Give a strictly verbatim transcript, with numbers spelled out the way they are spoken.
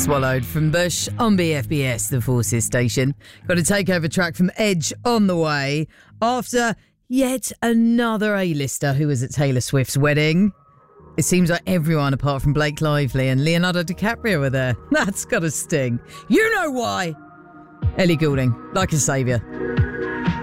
Swallowed from Bush on B F B S, the Forces station. Got a takeover track from Edge on the way after yet another A-lister who was at Taylor Swift's wedding. It seems like everyone apart from Blake Lively and Leonardo DiCaprio were there. That's got to sting. You know why. Ellie Goulding, like a saviour.